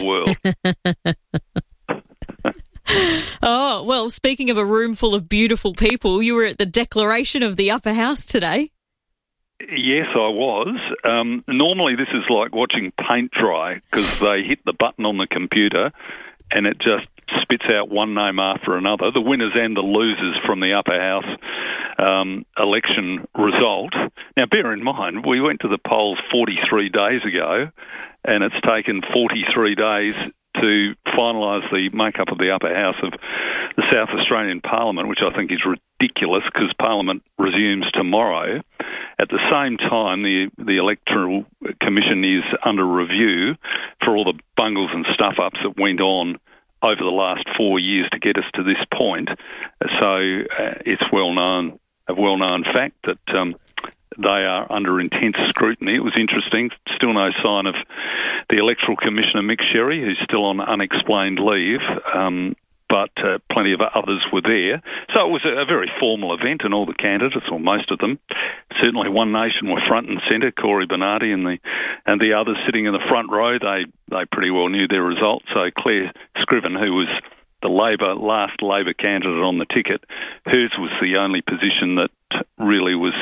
world. Oh, well, speaking of a room full of beautiful people, you were at the declaration of the Upper House today. Yes, I was. Normally this is like watching paint dry because they hit the button on the computer and it just spits out one name after another, the winners and the losers from the Upper House election result. Now, bear in mind, we went to the polls 43 days ago and it's taken 43 days to finalise the makeup of the Upper House of the South Australian Parliament, which I think is ridiculous because Parliament resumes tomorrow. At the same time, the Electoral Commission is under review for all the bungles and stuff-ups that went on over the last 4 years to get us to this point. So it's a well-known fact that they are under intense scrutiny. It was interesting. Still no sign of the Electoral Commissioner, Mick Sherry, who's still on unexplained leave, but plenty of others were there. So it was a very formal event, and all the candidates, or most of them, certainly One Nation were front and centre. Cory Bernardi and the others sitting in the front row, they pretty well knew their results. So Claire Scriven, who was the last Labor candidate on the ticket, hers was the only position that really was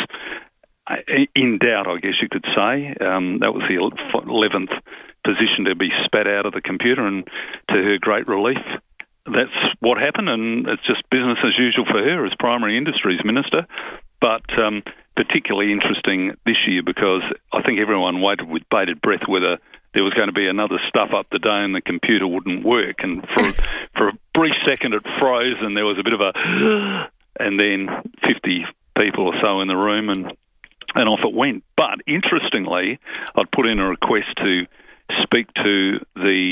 in doubt, I guess you could say. That was the 11th position to be spat out of the computer, and to her great relief, that's what happened, and it's just business as usual for her as Primary Industries Minister. But particularly interesting this year because I think everyone waited with bated breath whether there was going to be another stuff up the day and the computer wouldn't work. And for a brief second it froze and there was a bit of a and then 50 people or so in the room and off it went. But interestingly, I'd put in a request to speak to the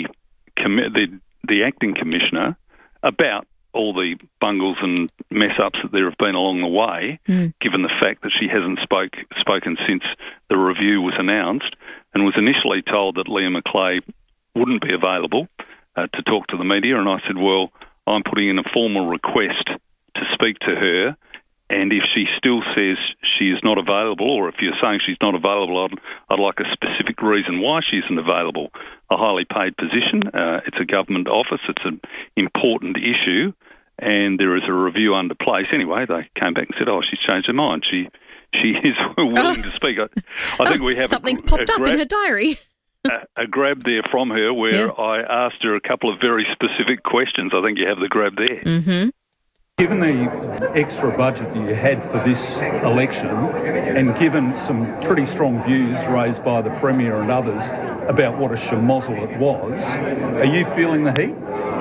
acting commissioner about all the bungles and mess-ups that there have been along the way, given the fact that she hasn't spoken since the review was announced, and was initially told that Leah Macleay wouldn't be available to talk to the media. And I said, well, I'm putting in a formal request to speak to her, and if she still says she is not available, or if you're saying she's not available, I'd like a specific reason why she isn't available. A highly paid position, it's a government office, it's an important issue, and there is a review under place. Anyway, they came back and said, she's changed her mind. She is willing to speak. I think we have something's popped up in her diary. A grab there from her where I asked her a couple of very specific questions. I think you have the grab there. Mm-hmm. Given the extra budget that you had for this election, and given some pretty strong views raised by the Premier and others about what a schmozzle it was, are you feeling the heat?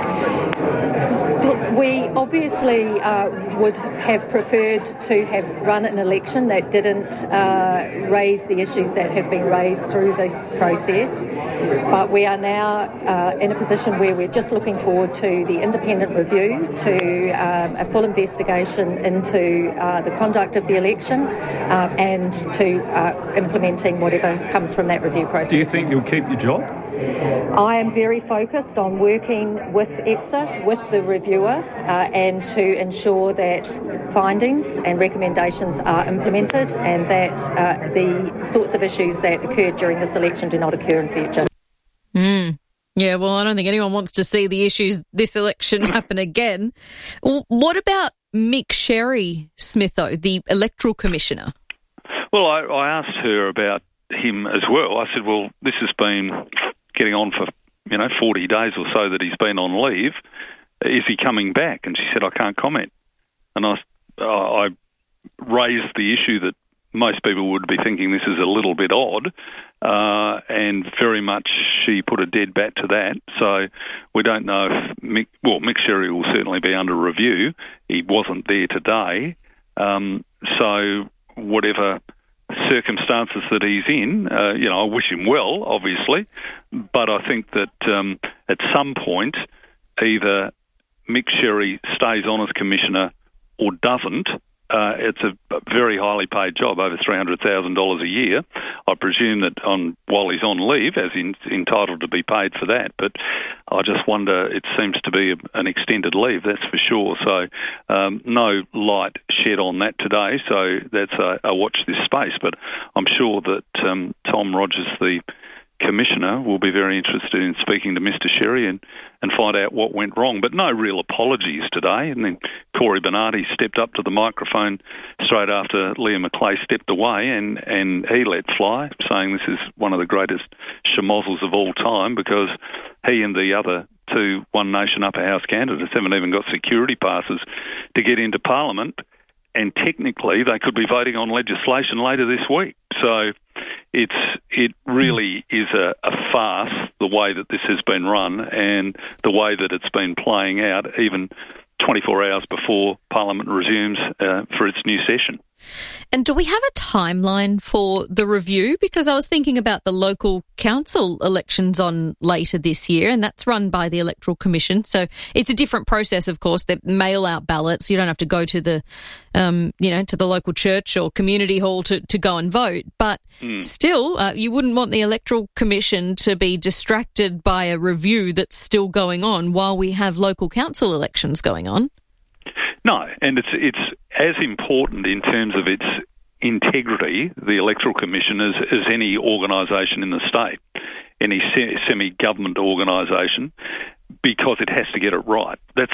Look, we obviously would have preferred to have run an election that didn't raise the issues that have been raised through this process, but we are now in a position where we're just looking forward to the independent review, to a full investigation into the conduct of the election, and to implementing whatever comes from that review process. Do you think you'll keep your job? I am very focused on working with EPSA, with the reviewer, and to ensure that findings and recommendations are implemented and that the sorts of issues that occurred during this election do not occur in future. Yeah, well, I don't think anyone wants to see the issues this election happen again. What about Mick Sherry, Smitho, the Electoral Commissioner? Well, I asked her about him as well. I said, well, this has been getting on for 40 days or so that he's been on leave. Is he coming back? And she said, I can't comment. And I raised the issue that most people would be thinking this is a little bit odd, and very much she put a dead bat to that. So we don't know if Mick Sherry will certainly be under review. He wasn't there today. So whatever circumstances that he's in, I wish him well, obviously, but I think that at some point either Mick Sherry stays on as Commissioner or doesn't. It's a very highly paid job, over $300,000 a year. I presume that while he's on leave, as he's entitled to be paid for that. But I just wonder, it seems to be an extended leave, that's for sure. So no light shed on that today. So that's a watch this space. But I'm sure that Tom Rogers, the Commissioner will be very interested in speaking to Mr Sherry and find out what went wrong. But no real apologies today. And then Corey Bernardi stepped up to the microphone straight after Leah Macleay stepped away and he let fly, saying this is one of the greatest schmozzles of all time because he and the other two One Nation Upper House candidates haven't even got security passes to get into Parliament, and technically they could be voting on legislation later this week. So it really is a farce, the way that this has been run and the way that it's been playing out, even 24 hours before Parliament resumes for its new session. And do we have a timeline for the review? Because I was thinking about the local council elections on later this year, and that's run by the Electoral Commission. So it's a different process, of course. They're mail-out ballots. You don't have to go to the, to the local church or community hall to go and vote. But still, you wouldn't want the Electoral Commission to be distracted by a review that's still going on while we have local council elections going on. No, and it's as important in terms of its integrity, the Electoral Commission, as any organisation in the state, any semi-government organisation, because it has to get it right. That's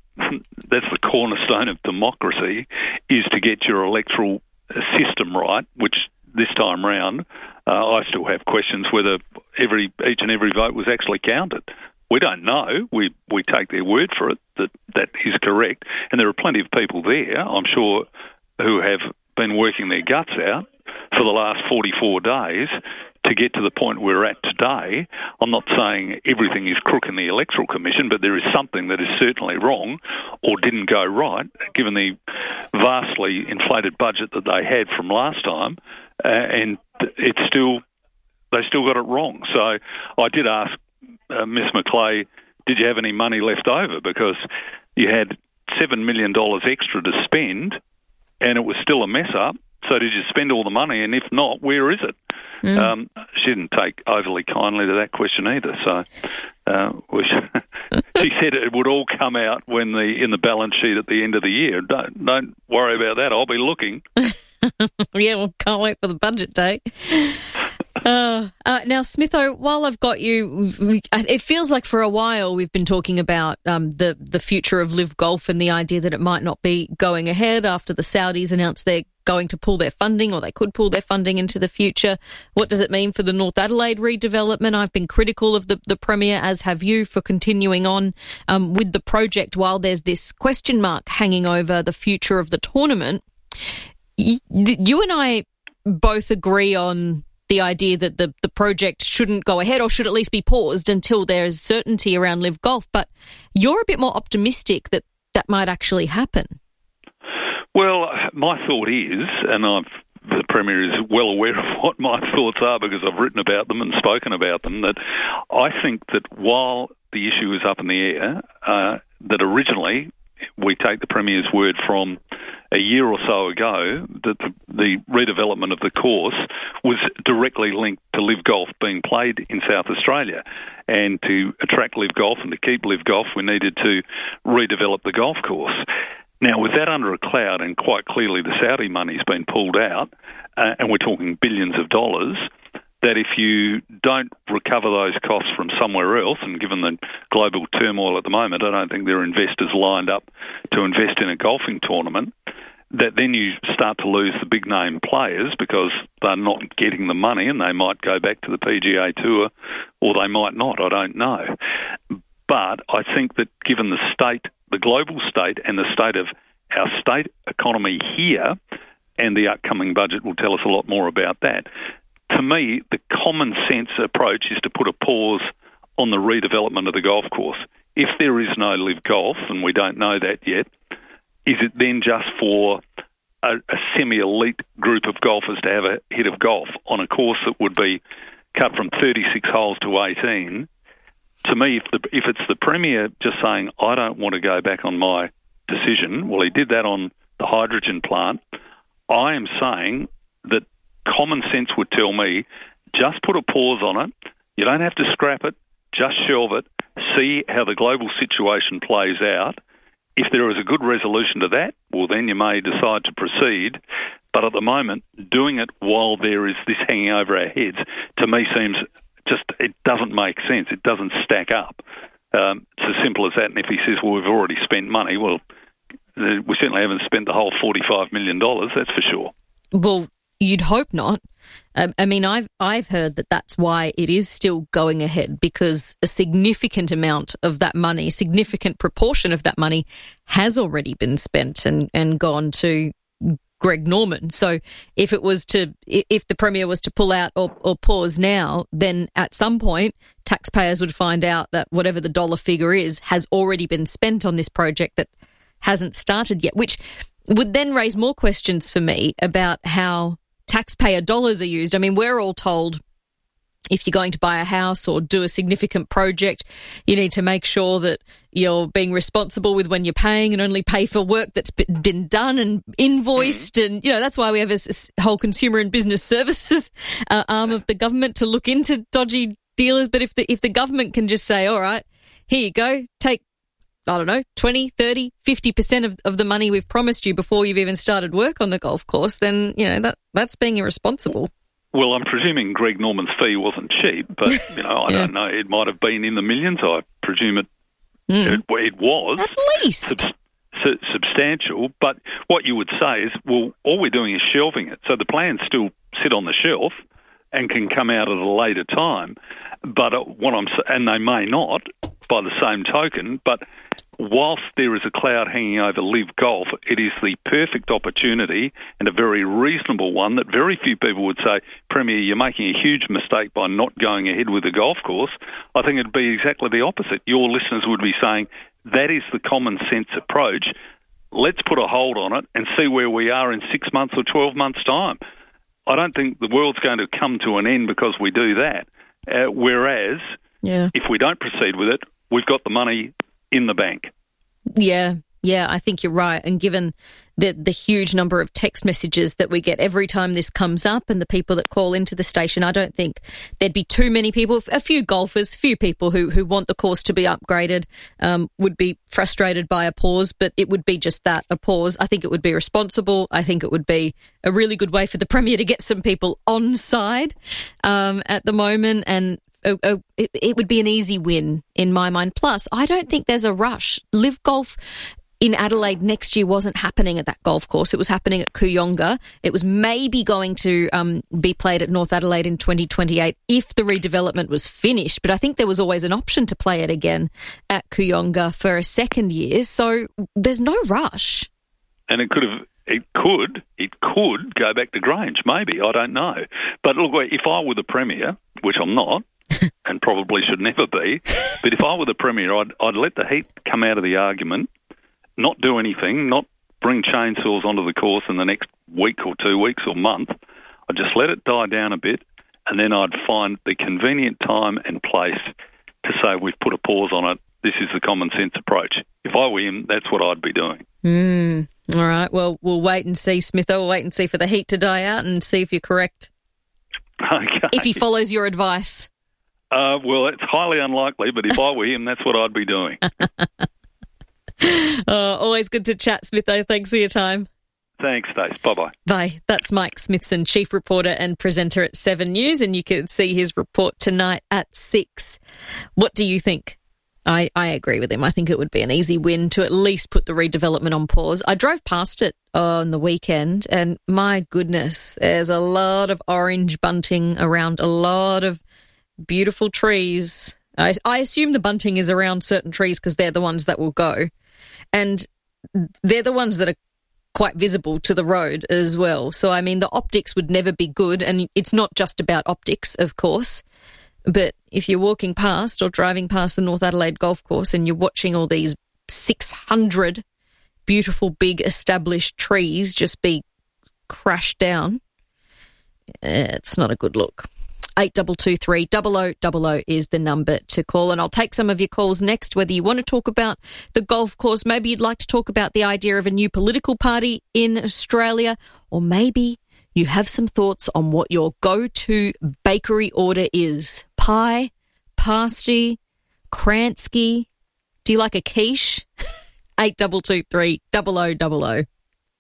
the cornerstone of democracy, is to get your electoral system right, which this time round, I still have questions whether each and every vote was actually counted. We don't know. We take their word for it that is correct. And there are plenty of people there, I'm sure, who have been working their guts out for the last 44 days to get to the point we're at today. I'm not saying everything is crook in the Electoral Commission, but there is something that is certainly wrong or didn't go right, given the vastly inflated budget that they had from last time, and they still got it wrong. So I did ask Ms Macleay, did you have any money left over? Because you had $7 million extra to spend and it was still a mess up. So did you spend all the money? And if not, where is it? She didn't take overly kindly to that question either. So she said it would all come out in the balance sheet at the end of the year. Don't worry about that. I'll be looking. Yeah, well, can't wait for the budget day. Now, Smitho, while I've got you, it feels like for a while we've been talking about the future of Live Golf and the idea that it might not be going ahead after the Saudis announced they're going to pull their funding, or they could pull their funding into the future. What does it mean for the North Adelaide redevelopment? I've been critical of the Premier, as have you, for continuing on with the project while there's this question mark hanging over the future of the tournament. You and I both agree on the idea that the project shouldn't go ahead, or should at least be paused until there's certainty around Live Golf. But you're a bit more optimistic that might actually happen. Well, my thought is, and the Premier is well aware of what my thoughts are because I've written about them and spoken about them, that I think that while the issue is up in the air, that originally we take the Premier's word from a year or so ago that the redevelopment of the course was directly linked to Live Golf being played in South Australia. And to attract Live Golf and to keep Live Golf, we needed to redevelop the golf course. Now, with that under a cloud, and quite clearly the Saudi money's been pulled out, and we're talking billions of dollars, that if you don't recover those costs from somewhere else, and given the global turmoil at the moment, I don't think there are investors lined up to invest in a golfing tournament, that then you start to lose the big-name players because they're not getting the money and they might go back to the PGA Tour or they might not, I don't know. But I think that given the state, the global state and the state of our state economy here, and the upcoming budget will tell us a lot more about that, to me, the common sense approach is to put a pause on the redevelopment of the golf course. If there is no Live Golf, and we don't know that yet, is it then just for a semi-elite group of golfers to have a hit of golf on a course that would be cut from 36 holes to 18? To me, if it's the Premier just saying, I don't want to go back on my decision, well, he did that on the hydrogen plant, I am saying that common sense would tell me, just put a pause on it. You don't have to scrap it. Just shelve it. See how the global situation plays out. If there is a good resolution to that, well, then you may decide to proceed. But at the moment, doing it while there is this hanging over our heads, to me seems it doesn't make sense. It doesn't stack up. It's as simple as that. And if he says, well, we've already spent money, well, we certainly haven't spent the whole $45 million, that's for sure. Well, you'd hope not. I mean, I've heard that that's why it is still going ahead, because a significant amount of that money, a significant proportion of that money has already been spent and gone to Greg Norman. So if the Premier was to pull out or pause now, then at some point taxpayers would find out that whatever the dollar figure is has already been spent on this project that hasn't started yet, which would then raise more questions for me about how taxpayer dollars are used. I mean, we're all told if you're going to buy a house or do a significant project, you need to make sure that you're being responsible with when you're paying and only pay for work that's been done and invoiced. And, that's why we have this whole consumer and business services arm of the government to look into dodgy dealers. But if the government can just say, all right, here you go, take, I don't know, 20, 30, 50% of the money we've promised you before you've even started work on the golf course, then, that's being irresponsible. Well, I'm presuming Greg Norman's fee wasn't cheap, but, I don't know. It might have been in the millions. I presume it was. At least. Substantial. But what you would say is, well, all we're doing is shelving it. So the plans still sit on the shelf and can come out at a later time. But and they may not by the same token, but whilst there is a cloud hanging over Live Golf, it is the perfect opportunity and a very reasonable one that very few people would say, Premier, you're making a huge mistake by not going ahead with the golf course. I think it'd be exactly the opposite. Your listeners would be saying, that is the common sense approach. Let's put a hold on it and see where we are in 6 months or 12 months' time. I don't think the world's going to come to an end because we do that. Whereas, if we don't proceed with it, we've got the money in the bank. Yeah, I think you're right. And given the huge number of text messages that we get every time this comes up and the people that call into the station, I don't think there'd be too many people, a few golfers, few people who want the course to be upgraded, would be frustrated by a pause, but it would be just that, a pause. I think it would be responsible. I think it would be a really good way for the Premier to get some people on side at the moment, and it would be an easy win in my mind. Plus, I don't think there's a rush. Live Golf in Adelaide next year wasn't happening at that golf course. It was happening at Kooyonga. It was maybe going to be played at North Adelaide in 2028 if the redevelopment was finished. But I think there was always an option to play it again at Kooyonga for a second year. So there's no rush. And it could go back to Grange, maybe. I don't know. But look, if I were the Premier, which I'm not, and probably should never be, but if I were the Premier, I'd let the heat come out of the argument, not do anything, not bring chainsaws onto the course in the next week or 2 weeks or month. I'd just let it die down a bit, and then I'd find the convenient time and place to say we've put a pause on it. This is the common sense approach. If I were him, that's what I'd be doing. All right. Well, we'll wait and see, Smitho. We'll wait and see for the heat to die out and see if you're correct. Okay. If he follows your advice. Well, it's highly unlikely, but if I were him, that's what I'd be doing. Always good to chat, Smitho. Thanks for your time. Thanks, Stace. Bye-bye. Bye. That's Mike Smithson, Chief Reporter and Presenter at 7 News, and you can see his report tonight at 6. What do you think? I agree with him. I think it would be an easy win to at least put the redevelopment on pause. I drove past it on the weekend, and my goodness, there's a lot of orange bunting around, a lot of beautiful trees. I assume the bunting is around certain trees because they're the ones that will go. And they're the ones that are quite visible to the road as well. So, I mean, the optics would never be good. And it's not just about optics, of course. But if you're walking past or driving past the North Adelaide golf course and you're watching all these 600 beautiful, big, established trees just be crashed down, it's not a good look. 8223 0000 is the number to call, and I'll take some of your calls next, whether you want to talk about the golf course, maybe you'd like to talk about the idea of a new political party in Australia, or maybe you have some thoughts on what your go-to bakery order is. Pie, pasty, Kransky. Do you like a quiche? 8223 0000.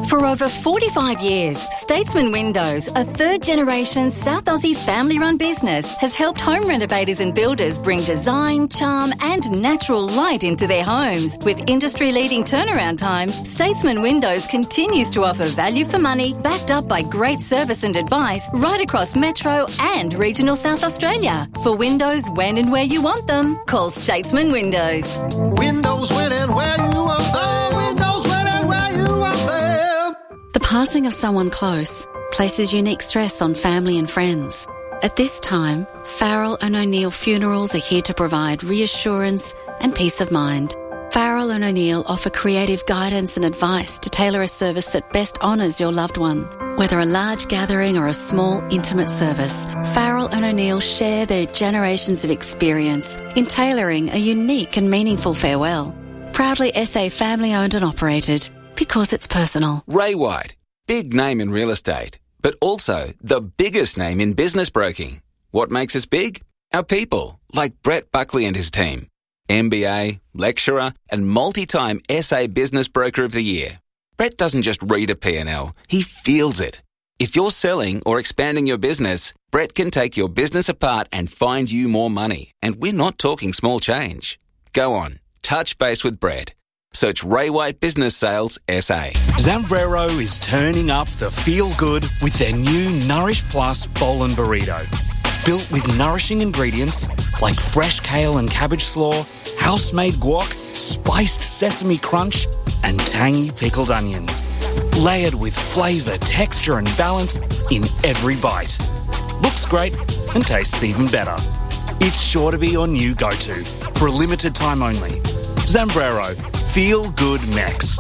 For over 45 years, Statesman Windows, a third-generation South Aussie family-run business, has helped home renovators and builders bring design, charm and natural light into their homes. With industry-leading turnaround times, Statesman Windows continues to offer value for money, backed up by great service and advice right across Metro and regional South Australia. For windows when and where you want them, call Statesman Windows. Windows when and where you want them. Windows when and where you want them. The passing of someone close places unique stress on family and friends. At this time, Farrell and O'Neill Funerals are here to provide reassurance and peace of mind. Farrell and O'Neill offer creative guidance and advice to tailor a service that best honours your loved one. Whether a large gathering or a small, intimate service, Farrell and O'Neill share their generations of experience in tailoring a unique and meaningful farewell. Proudly SA family-owned and operated, because it's personal. Ray White, big name in real estate, but also the biggest name in business broking. What makes us big? Our people, like Brett Buckley and his team. MBA, lecturer, and multi-time SA Business Broker of the Year. Brett doesn't just read a P&L, he feels it. If you're selling or expanding your business, Brett can take your business apart and find you more money. And we're not talking small change. Go on, touch base with Brett. Search Ray White Business Sales SA. Zambrero is turning up the feel-good with their new Nourish Plus Bowl and Burrito. Built with nourishing ingredients like fresh kale and cabbage slaw, house-made guac, spiced sesame crunch, and tangy pickled onions. Layered with flavour, texture and balance in every bite. Looks great and tastes even better. It's sure to be your new go-to for a limited time only. Zambrero, feel good Mex.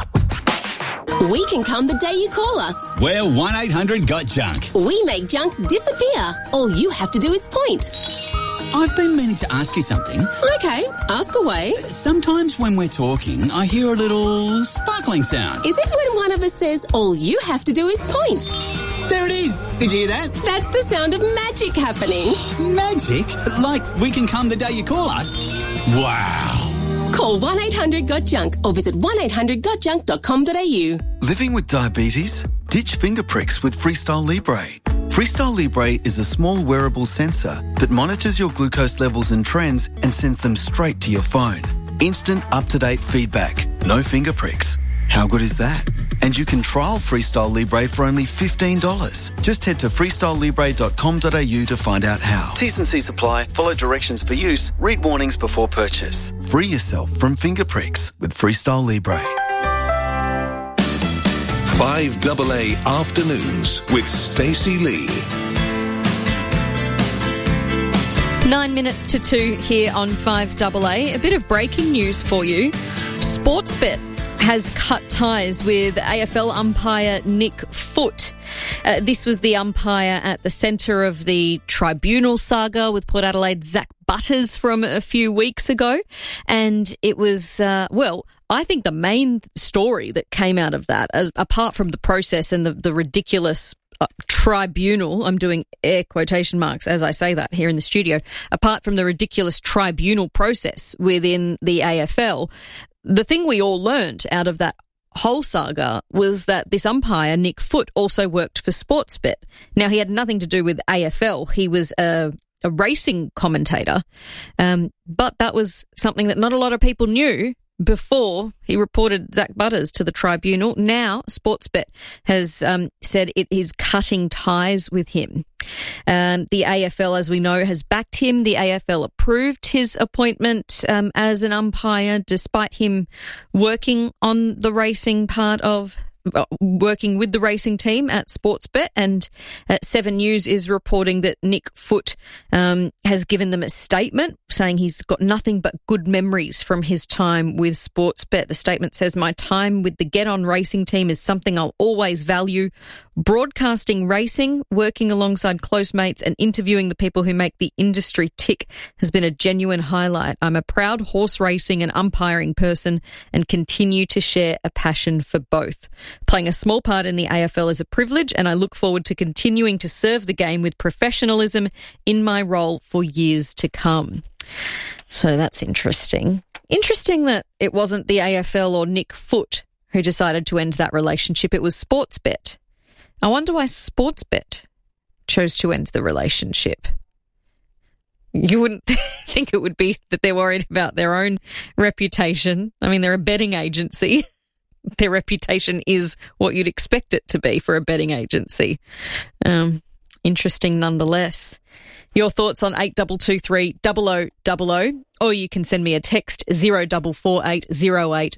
We can come the day you call us. We're 1-800-GOT-JUNK. We make junk disappear. All you have to do is point. I've been meaning to ask you something. Okay, ask away. Sometimes when we're talking, I hear a little sparkling sound. Is it when one of us says, all you have to do is point? There it is. Did you hear that? That's the sound of magic happening. Magic? Like we can come the day you call us? Wow. Call 1-800-GOT-JUNK or visit 1-800-GOTJUNK.com.au. Living with diabetes? Ditch finger pricks with Freestyle Libre. Freestyle Libre is a small wearable sensor that monitors your glucose levels and trends and sends them straight to your phone. Instant, up-to-date feedback. No finger pricks. How good is that? And you can trial Freestyle Libre for only $15. Just head to freestylelibre.com.au to find out how. T's and C's apply. Follow directions for use. Read warnings before purchase. Free yourself from finger pricks with Freestyle Libre. 5AA Afternoons with Stacey Lee. 9 minutes to 2 here on 5AA. A bit of breaking news for you. Sportsbet has cut ties with AFL umpire Nick Foot. This was the umpire at the centre of the tribunal saga with Port Adelaide's Zach Butters from a few weeks ago. And it was, I think the main story that came out of that, apart from the process and the ridiculous tribunal, I'm doing air quotation marks as I say that here in the studio, apart from the ridiculous tribunal process within the AFL, the thing we all learned out of that whole saga was that this umpire, Nick Foot, also worked for Sportsbet. Now, he had nothing to do with AFL. He was a racing commentator, but that was something that not a lot of people knew before he reported Zach Butters to the tribunal. Now, Sportsbet has said it is cutting ties with him. The AFL, as we know, has backed him. The AFL approved his appointment as an umpire, despite him working on the racing part of working with the racing team at Sportsbet. And 7 News is reporting that Nick Foot has given them a statement saying he's got nothing but good memories from his time with Sportsbet. The statement says, "My time with the Get On racing team is something I'll always value. Broadcasting racing, working alongside close mates and interviewing the people who make the industry tick has been a genuine highlight. I'm a proud horse racing and umpiring person and continue to share a passion for both. Playing a small part in the AFL is a privilege, and I look forward to continuing to serve the game with professionalism in my role for years to come." So that's interesting. Interesting that it wasn't the AFL or Nick Foot who decided to end that relationship. It was Sportsbet. I wonder why Sportsbet chose to end the relationship. You wouldn't think it would be that they're worried about their own reputation. I mean, they're a betting agency. Their reputation is what you'd expect it to be for a betting agency. Interesting nonetheless. Your thoughts on 8223 0000, or you can send me a text 0448 08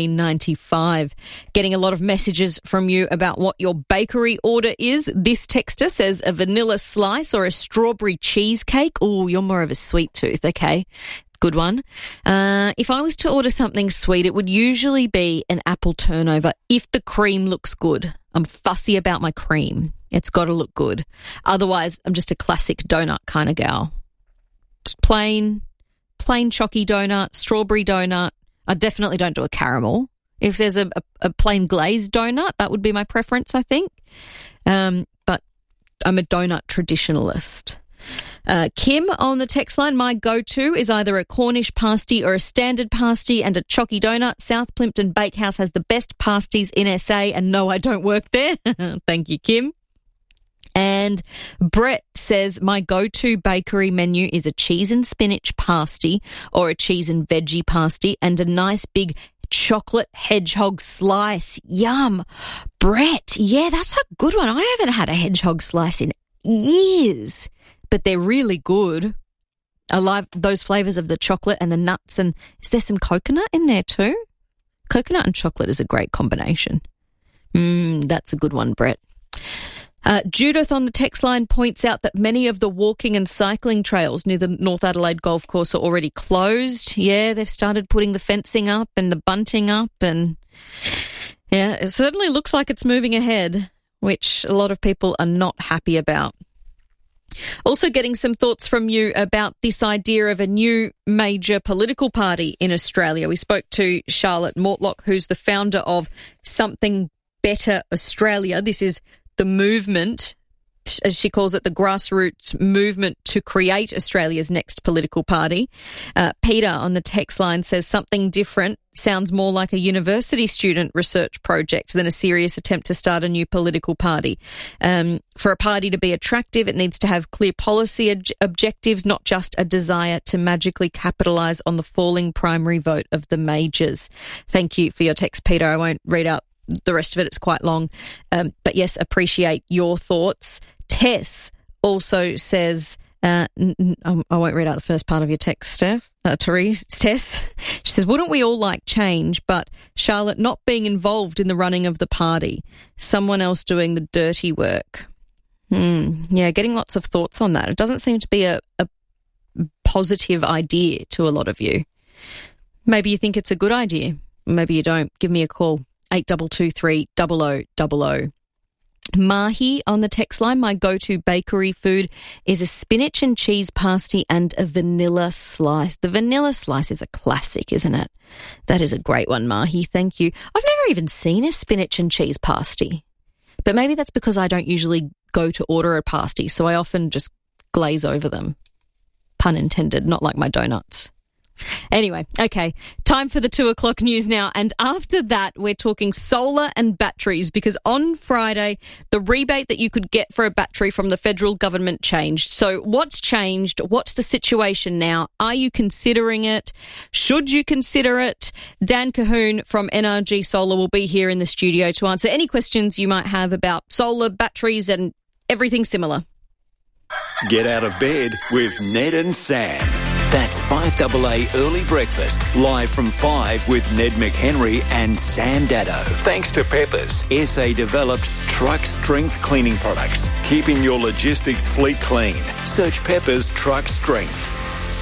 1395. Getting a lot of messages from you about what your bakery order is. This texter says a vanilla slice or a strawberry cheesecake. Oh, you're more of a sweet tooth, okay. Good one. If I was to order something sweet, it would usually be an apple turnover if the cream looks good. I'm fussy about my cream. It's got to look good. Otherwise, I'm just a classic donut kind of gal. Just plain chalky donut, strawberry donut. I definitely don't do a caramel. If there's a plain glazed donut, that would be my preference, I think. But I'm a donut traditionalist. Kim on the text line, my go-to is either a Cornish pasty or a standard pasty and a chalky donut. South Plympton Bakehouse has the best pasties in SA, and no, I don't work there. Thank you, Kim. And Brett says, my go-to bakery menu is a cheese and spinach pasty or a cheese and veggie pasty and a nice big chocolate hedgehog slice. Yum. Brett, yeah, that's a good one. I haven't had a hedgehog slice in years, but they're really good. I love those flavours of the chocolate and the nuts. And is there some coconut in there too? Coconut and chocolate is a great combination. That's a good one, Brett. Judith on the text line points out that many of the walking and cycling trails near the North Adelaide Golf Course are already closed. Yeah, they've started putting the fencing up and the bunting up, and yeah, it certainly looks like it's moving ahead, which a lot of people are not happy about. Also getting some thoughts from you about this idea of a new major political party in Australia. We spoke to Charlotte Mortlock, who's the founder of Something Better Australia. This is the movement, as she calls it, the grassroots movement to create Australia's next political party. Peter on the text line says something different sounds more like a university student research project than a serious attempt to start a new political party. For a party to be attractive, it needs to have clear policy objectives, not just a desire to magically capitalise on the falling primary vote of the majors. Thank you for your text, Peter. I won't read out the rest of it, it's quite long. But yes, appreciate your thoughts. Tess also says, I won't read out the first part of your text, Tess. She says, wouldn't we all like change, but Charlotte not being involved in the running of the party, someone else doing the dirty work? Yeah, getting lots of thoughts on that. It doesn't seem to be a positive idea to a lot of you. Maybe you think it's a good idea. Maybe you don't. Give me a call. 8223 0000. Mahi on the text line, my go-to bakery food is a spinach and cheese pasty and a vanilla slice. The vanilla slice is a classic, isn't it? That is a great one, Mahi. Thank you. I've never even seen a spinach and cheese pasty, but maybe that's because I don't usually go to order a pasty, so I often just glaze over them. Pun intended, not like my donuts. Anyway, okay, time for the 2 o'clock news now. And after that, we're talking solar and batteries, because on Friday, the rebate that you could get for a battery from the federal government changed. So what's changed? What's the situation now? Are you considering it? Should you consider it? Dan Cahoon from NRG Solar will be here in the studio to answer any questions you might have about solar, batteries and everything similar. Get out of bed with Ned and Sam. That's 5AA Early Breakfast, live from 5 with Ned McHenry and Sam Daddo. Thanks to Peppers, SA-developed truck strength cleaning products, keeping your logistics fleet clean. Search Peppers Truck Strength.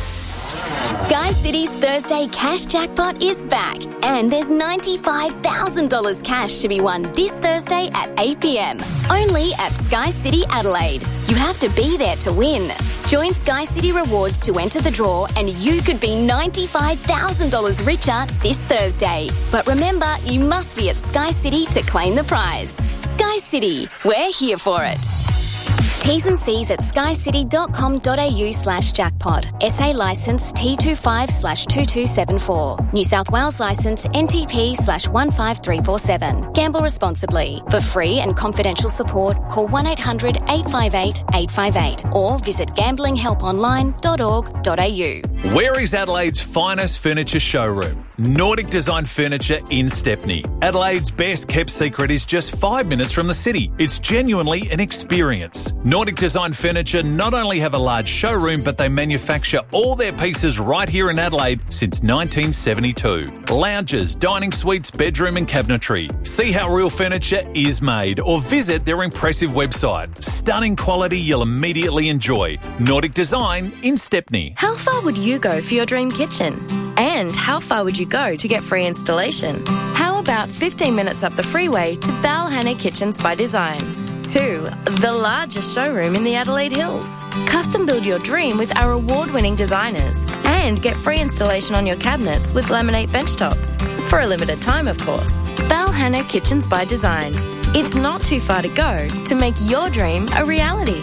Sky City's Thursday cash jackpot is back, and there's $95,000 cash to be won this Thursday at 8 p.m. only at Sky City Adelaide. You have to be there to win. Join Sky City Rewards to enter the draw, and you could be $95,000 richer this Thursday. But remember, you must be at Sky City to claim the prize. Sky City, we're here for it. T's and C's at skycity.com.au/jackpot. SA licence T25/2274. New South Wales licence NTP/15347. Gamble responsibly. For free and confidential support, call 1800 858 858 or visit gamblinghelponline.org.au. Where is Adelaide's finest furniture showroom? Nordic Design Furniture in Stepney. Adelaide's best kept secret is just 5 minutes from the city. It's genuinely an experience. Nordic Design Furniture not only have a large showroom, but they manufacture all their pieces right here in Adelaide since 1972. Lounges, dining suites, bedroom and cabinetry. See how real furniture is made or visit their impressive website. Stunning quality you'll immediately enjoy. Nordic Design in Stepney. How far would you go for your dream kitchen? And how far would you go to get free installation? How about 15 minutes up the freeway to Balhanna Kitchens by Design? 2. The largest showroom in the Adelaide Hills. Custom build your dream with our award-winning designers and get free installation on your cabinets with laminate benchtops. For a limited time, of course. Balhanna Kitchens by Design. It's not too far to go to make your dream a reality.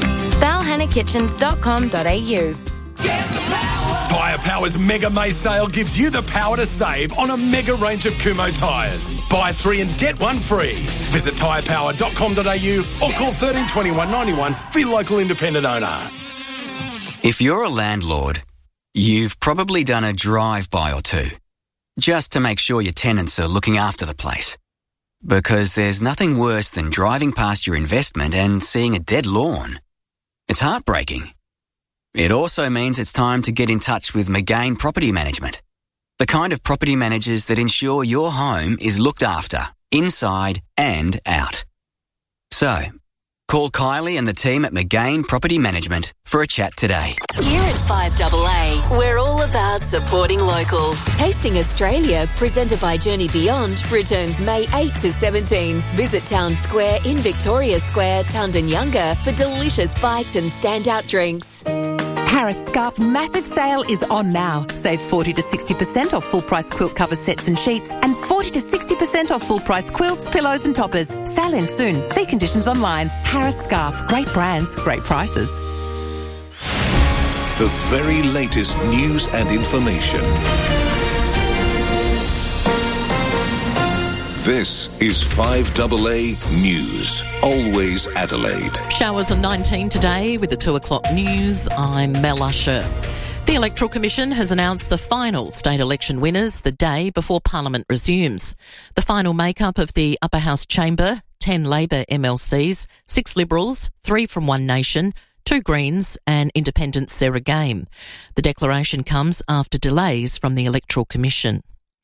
balhannakitchens.com.au. Tyre Power's Mega May sale gives you the power to save on a mega range of Kumho tyres. Buy 3 and get 1 free. Visit tyrepower.com.au or call 13 21 91 for your local independent owner. If you're a landlord, you've probably done a drive-by or two, just to make sure your tenants are looking after the place. Because there's nothing worse than driving past your investment and seeing a dead lawn. It's heartbreaking. It also means it's time to get in touch with McGain Property Management, the kind of property managers that ensure your home is looked after, inside and out. So, call Kylie and the team at McGain Property Management for a chat today. Here at 5AA, we're all about supporting local. Tasting Australia, presented by Journey Beyond, returns May 8 to 17. Visit Town Square in Victoria Square, Tundanyunga, for delicious bites and standout drinks. Harris Scarf massive sale is on now. Save 40 to 60% off full price quilt cover sets and sheets and 40 to 60% off full price quilts, pillows and toppers. Sale ends soon. See conditions online. Harris Scarf. Great brands, great prices. The very latest news and information. This is 5AA News. Always Adelaide. Showers of 19 today with the 2 o'clock news. I'm Mel Usher. The Electoral Commission has announced the final state election winners the day before Parliament resumes. The final makeup of the Upper House Chamber: 10 Labor MLCs, 6 Liberals, 3 from One Nation, 2 Greens and Independent Sarah Game. The declaration comes after delays from the Electoral Commission.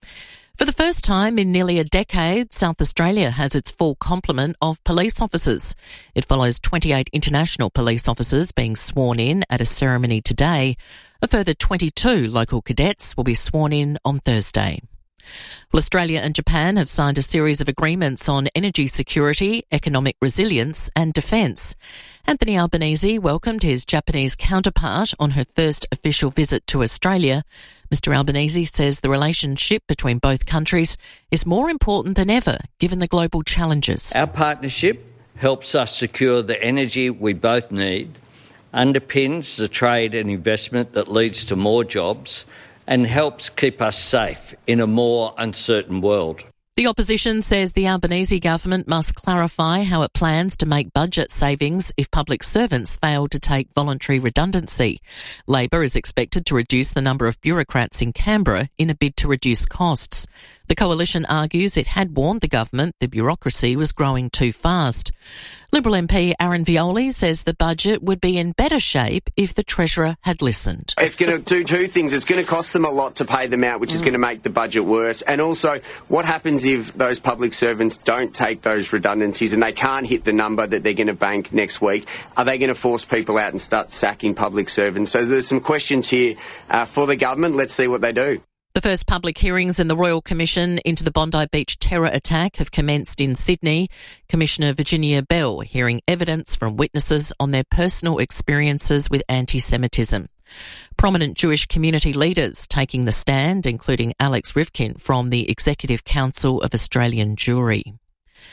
For the first time in nearly a decade, South Australia has its full complement of police officers. It follows 28 international police officers being sworn in at a ceremony today. A further 22 local cadets will be sworn in on Thursday. Well, Australia and Japan have signed a series of agreements on energy security, economic resilience and defence. Anthony Albanese welcomed his Japanese counterpart on her first official visit to Australia. Mr Albanese says the relationship between both countries is more important than ever, given the global challenges. Our partnership helps us secure the energy we both need, underpins the trade and investment that leads to more jobs, and helps keep us safe in a more uncertain world. The opposition says the Albanese government must clarify how it plans to make budget savings if public servants fail to take voluntary redundancy. Labor is expected to reduce the number of bureaucrats in Canberra in a bid to reduce costs. The coalition argues it had warned the government the bureaucracy was growing too fast. Liberal MP Aaron Violi says the budget would be in better shape if the Treasurer had listened. It's going to do 2 things. It's going to cost them a lot to pay them out, which is going to make the budget worse. And also, what happens if those public servants don't take those redundancies and they can't hit the number that they're going to bank next week? Are they going to force people out and start sacking public servants? So there's some questions here for the government. Let's see what they do. The first public hearings in the Royal Commission into the Bondi Beach terror attack have commenced in Sydney. Commissioner Virginia Bell hearing evidence from witnesses on their personal experiences with anti-Semitism. Prominent Jewish community leaders taking the stand, including Alex Rifkin from the Executive Council of Australian Jewry.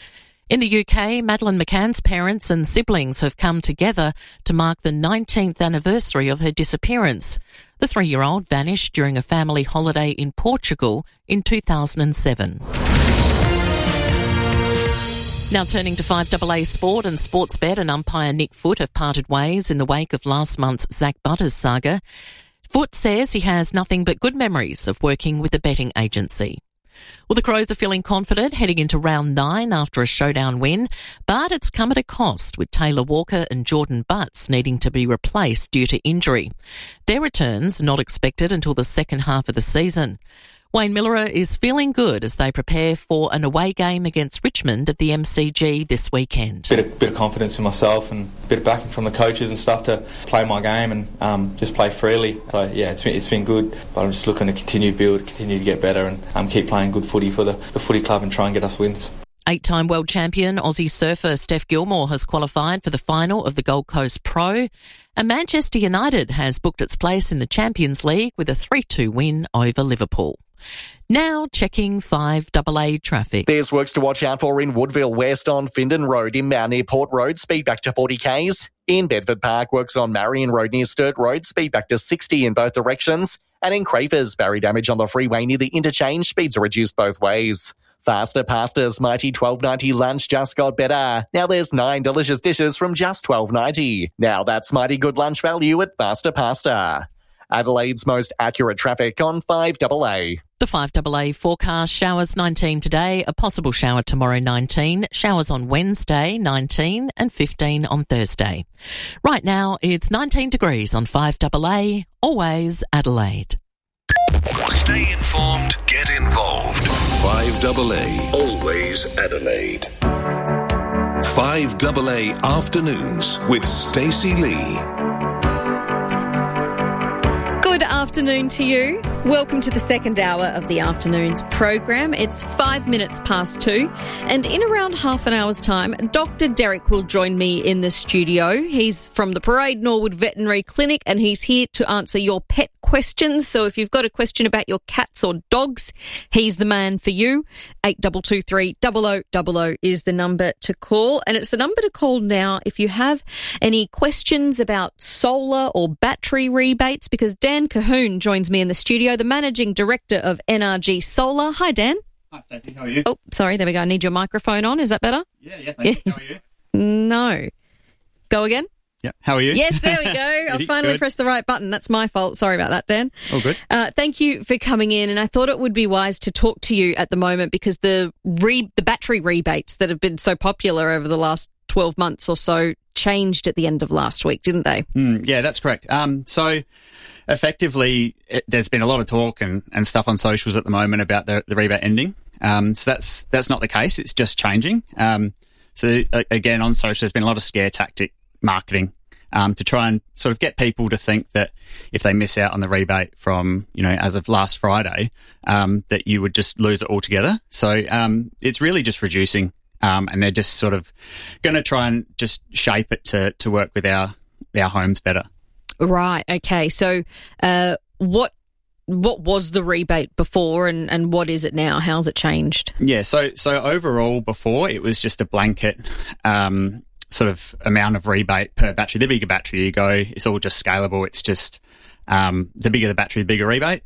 In the UK, Madeleine McCann's parents and siblings have come together to mark the 19th anniversary of her disappearance. The 3-year-old vanished during a family holiday in Portugal in 2007. Now turning to 5AA Sport and Sportsbet, and umpire Nick Foote have parted ways in the wake of last month's Zach Butters saga. Foote says he has nothing but good memories of working with a betting agency. Well, the Crows are feeling confident heading into round 9 after a showdown win, but it's come at a cost, with Taylor Walker and Jordan Butts needing to be replaced due to injury. Their returns are not expected until the second half of the season. Wayne Miller is feeling good as they prepare for an away game against Richmond at the MCG this weekend. Bit of confidence in myself and a bit of backing from the coaches and stuff to play my game and just play freely. So yeah, it's been good, but I'm just looking to continue to get better and keep playing good footy for the footy club and try and get us wins. 8-time world champion Aussie surfer Steph Gilmore has qualified for the final of the Gold Coast Pro, and Manchester United has booked its place in the Champions League with a 3-2 win over Liverpool. Now checking 5AA traffic. There's works to watch out for in Woodville West on Findon Road in Mount Airport Road, speed back to 40 k's. In Bedford Park, works on Marion Road near Sturt Road, speed back to 60 in both directions. And in Crafers, barrier damage on the freeway near the interchange, speeds are reduced both ways. Faster Pasta's Mighty $12.90 lunch just got better. Now there's 9 delicious dishes from just $12.90. Now that's mighty good lunch value at Faster Pasta. Adelaide's most accurate traffic on 5AA. The 5AA forecast: showers 19 today, a possible shower tomorrow 19, showers on Wednesday 19 and 15 on Thursday. Right now it's 19 degrees on 5AA, always Adelaide. Stay informed, get involved. 5AA, always Adelaide. 5AA Afternoons with Stacey Lee. Good afternoon to you. Welcome to the second hour of the afternoon's program. It's 5 minutes past 2, and in around half an hour's time, Dr. Derek will join me in the studio. He's from the Parade Norwood Veterinary Clinic, and he's here to answer your pet questions. So if you've got a question about your cats or dogs, he's the man for you. 8223 0000 is the number to call, and it's the number to call now if you have any questions about solar or battery rebates, because Dan Cahoon joins me in the studio, the Managing Director of NRG Solar. Hi, Dan. Hi, Stacey. How are you? Oh, sorry. There we go. I need your microphone on. Is that better? Yeah. Thank you. How are you? No. Go again? Yeah. How are you? Yes, there we go. I finally pressed the right button. That's my fault. Sorry about that, Dan. All good. Thank you for coming in. And I thought it would be wise to talk to you at the moment because the battery rebates that have been so popular over the last 12 months or so changed at the end of last week, didn't they? Yeah, that's correct. So effectively, there's been a lot of talk and stuff on socials at the moment about the rebate ending. So that's not the case. It's just changing. So again, on social, there's been a lot of scare tactic marketing to try and sort of get people to think that if they miss out on the rebate from, as of last Friday, that you would just lose it altogether. So it's really just reducing, and they're just sort of going to try and just shape it to work with our homes better. Right. Okay. So, what was the rebate before, and what is it now? How's it changed? Yeah. So overall, before it was just a blanket sort of amount of rebate per battery. The bigger battery you go, it's all just scalable. It's just the bigger the battery, the bigger rebate.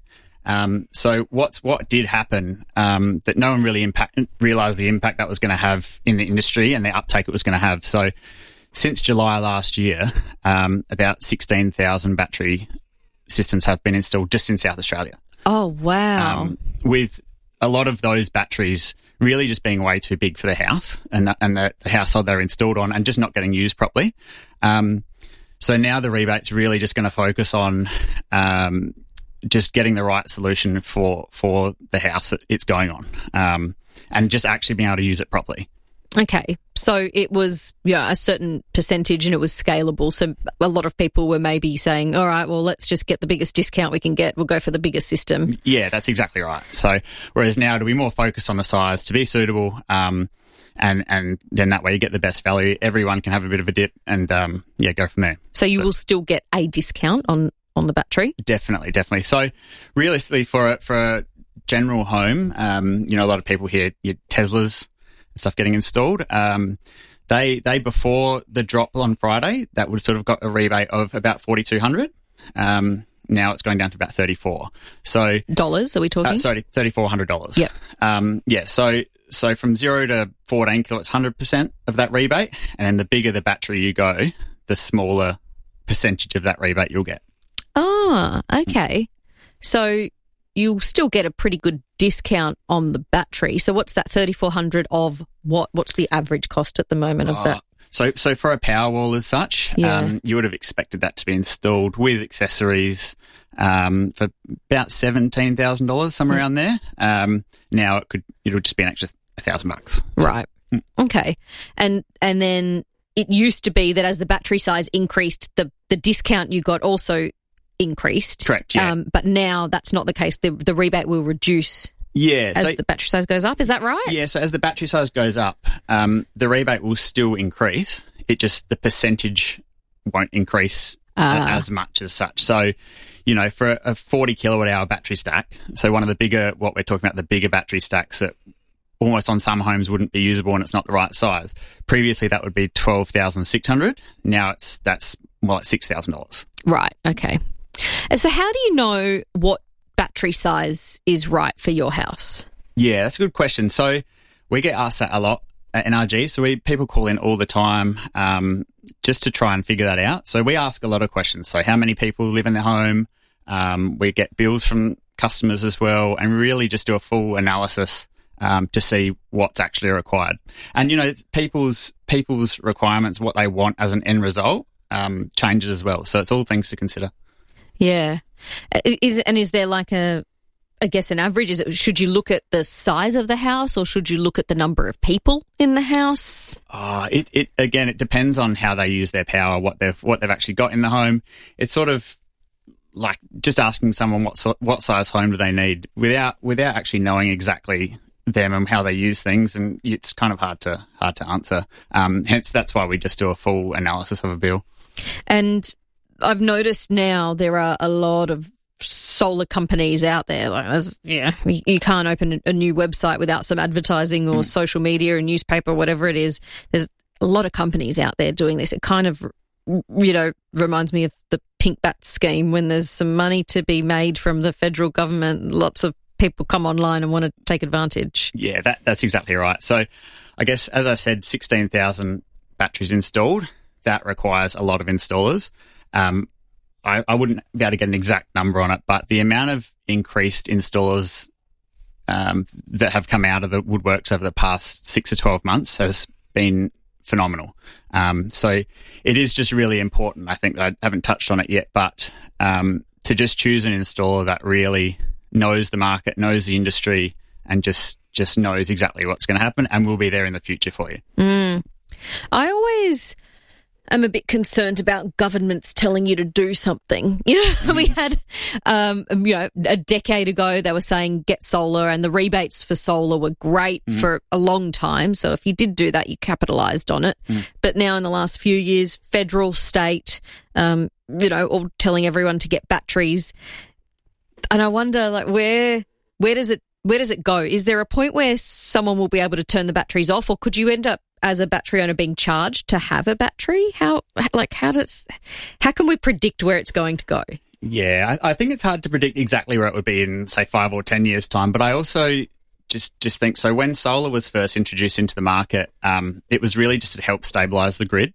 So what did happen that no one really realised the impact that was going to have in the industry and the uptake it was going to have. So since July last year, about 16,000 battery systems have been installed just in South Australia. Oh, wow. With a lot of those batteries really just being way too big for the house and the household they're installed on and just not getting used properly. So now the rebate's really just going to focus on just getting the right solution for the house that it's going on, and just actually being able to use it properly. Okay, so it was a certain percentage and it was scalable. So a lot of people were maybe saying, all right, well, let's just get the biggest discount we can get. We'll go for the biggest system. Yeah, that's exactly right. So whereas now to be more focused on the size, to be suitable, and then that way you get the best value. Everyone can have a bit of a dip and, go from there. So you will still get a discount on the battery? Definitely. So realistically for a general home, a lot of people hear your Teslas, stuff getting installed. They before the drop on Friday, that would sort of got a rebate of about $4,200. Now it's going down to about $34. So dollars, are we talking? Sorry, $3,400. Yep. So from 0 to 14 kilowatts, 100% of that rebate, and then the bigger the battery you go, the smaller percentage of that rebate you'll get. Ah, okay. So you'll still get a pretty good discount on the battery. So what's that $3,400 of what? What's the average cost at the moment of that? So for a Powerwall as such, you would have expected that to be installed with accessories for about $17,000, somewhere around there. Now it'll just be an extra $1,000. Right. Okay. And then it used to be that as the battery size increased, the discount you got also increased. Correct. Yeah. But now that's not the case. The rebate will reduce. Yeah, as the battery size goes up, is that right? Yeah, so as the battery size goes up, the rebate will still increase. It just, the percentage won't increase as much as such. So, for a 40 kilowatt hour battery stack, so one of the bigger, what we're talking about, the bigger battery stacks that almost on some homes wouldn't be usable and it's not the right size. Previously, that would be $12,600. Now that's more like $6,000. Right, okay. And so how do you know what battery size is right for your house? Yeah, that's a good question. So we get asked that a lot at NRG. So people call in all the time just to try and figure that out. So we ask a lot of questions. So how many people live in their home? We get bills from customers as well, and really just do a full analysis to see what's actually required. And, people's requirements, what they want as an end result, changes as well. So it's all things to consider. Yeah. Is there like an average? Should you look at the size of the house, or should you look at the number of people in the house? It depends on how they use their power, what they've actually got in the home. It's sort of like just asking someone what size home do they need without actually knowing exactly them and how they use things, and it's kind of hard to answer. Hence, that's why we just do a full analysis of a bill. And I've noticed now there are a lot of solar companies out there. You can't open a new website without some advertising or social media or newspaper, whatever it is. There's a lot of companies out there doing this. It kind of, reminds me of the Pink Bat scheme when there's some money to be made from the federal government. Lots of people come online and want to take advantage. Yeah, that's exactly right. So I guess, as I said, 16,000 batteries installed. That requires a lot of installers. I wouldn't be able to get an exact number on it, but the amount of increased installers that have come out of the woodworks over the past 6 to 12 months has been phenomenal. So it is just really important. I think I haven't touched on it yet, but to just choose an installer that really knows the market, knows the industry, and just knows exactly what's going to happen and will be there in the future for you. I always am a bit concerned about governments telling you to do something. We had, a decade ago, they were saying get solar, and the rebates for solar were great for a long time. So if you did do that, you capitalised on it. But now in the last few years, federal, state, all telling everyone to get batteries. And I wonder, where does it go? Is there a point where someone will be able to turn the batteries off, or could you end up as a battery owner being charged to have a battery? How can we predict where it's going to go? Yeah, I think it's hard to predict exactly where it would be in, say, 5 or 10 years' time. But I also just think, so when solar was first introduced into the market, it was really just to help stabilise the grid.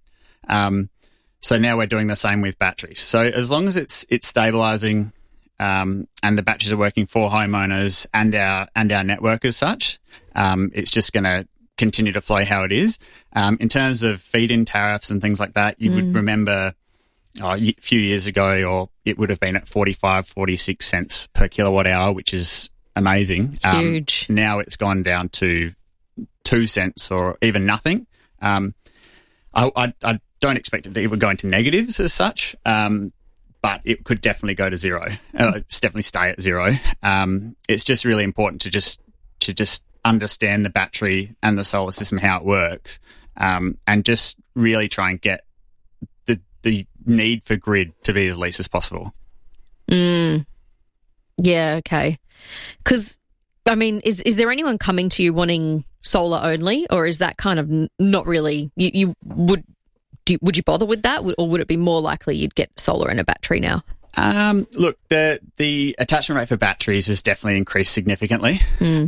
So now we're doing the same with batteries. So as long as it's stabilising and the batteries are working for homeowners and our network as such, it's just going to continue to flow how it is. In terms of feed-in tariffs and things like that, you would remember a few years ago, or it would have been at 45, 46 cents per kilowatt hour, which is amazing. Huge. Now it's gone down to 2 cents or even nothing. I don't expect it to even go into negatives as such, but it could definitely go to zero. It's definitely stay at zero. It's just really important to just understand the battery and the solar system, how it works, and just really try and get the need for grid to be as least as possible. Yeah, okay. Because I mean, is there anyone coming to you wanting solar only, or is that kind of not really? Would you bother with that, or would it be more likely you'd get solar and a battery now? Look, the attachment rate for batteries has definitely increased significantly.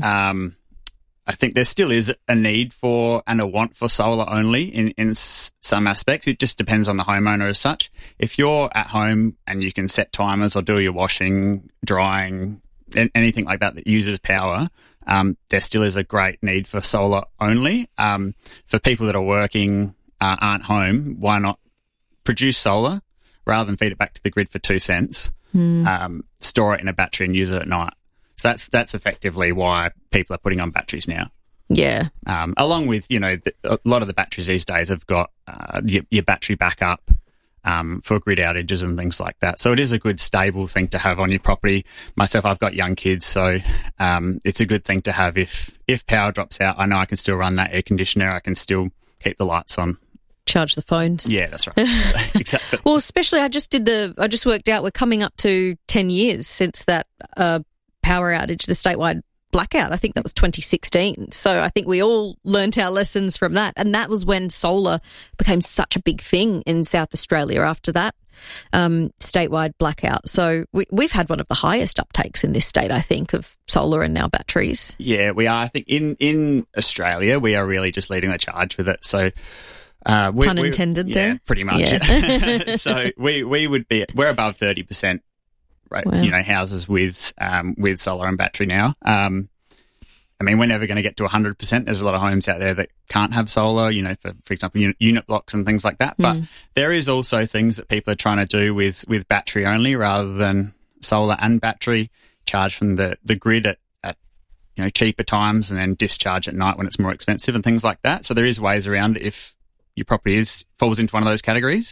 I think there still is a need for and a want for solar only in some aspects. It just depends on the homeowner as such. If you're at home and you can set timers or do your washing, drying, anything like that uses power, there still is a great need for solar only. For people that are working, aren't home, why not produce solar rather than feed it back to the grid for 2 cents, store it in a battery and use it at night. So that's effectively why people are putting on batteries now. Yeah. Along with, a lot of the batteries these days have got your battery backup for grid outages and things like that. So it is a good stable thing to have on your property. Myself, I've got young kids, so it's a good thing to have. If power drops out, I know I can still run that air conditioner. I can still keep the lights on. Charge the phones. Yeah, that's right. So, exactly. Well, especially I just worked out we're coming up to 10 years since that power outage, the statewide blackout. I think that was 2016. So I think we all learnt our lessons from that. And that was when solar became such a big thing in South Australia after that statewide blackout. So we've had one of the highest uptakes in this state, I think, of solar and now batteries. Yeah, we are. I think in Australia, we are really just leading the charge with it. So pun intended there. Yeah, pretty much. Yeah. So we're above 30%. Right, wow. Houses with solar and battery now. I mean, we're never going to get to 100%. There's a lot of homes out there that can't have solar, for example, unit blocks and things like that. But there is also things that people are trying to do with battery only rather than solar and battery, charge from the grid at cheaper times and then discharge at night when it's more expensive and things like that. So there is ways around it if your property falls into one of those categories.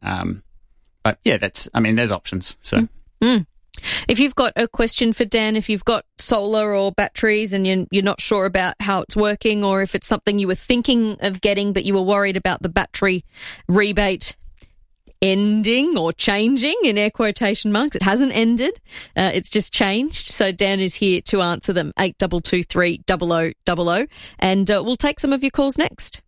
But yeah, there's options. So. If you've got a question for Dan, if you've got solar or batteries and you're not sure about how it's working, or if it's something you were thinking of getting but you were worried about the battery rebate ending or changing, in air quotation marks, it hasn't ended, it's just changed. So Dan is here to answer them. 8223 0000, and we'll take some of your calls next.